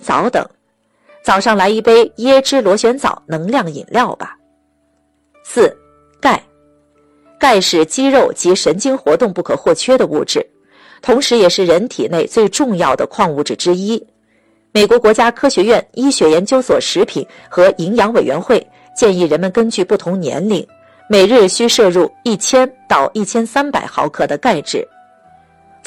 藻等。早上来一杯椰汁螺旋藻能量饮料吧。4. 钙。钙是肌肉及神经活动不可或缺的物质，同时也是人体内最重要的矿物质之一。美国国家科学院医学研究所食品和营养委员会建议人们根据不同年龄，每日需摄入1000到1300毫克的钙质。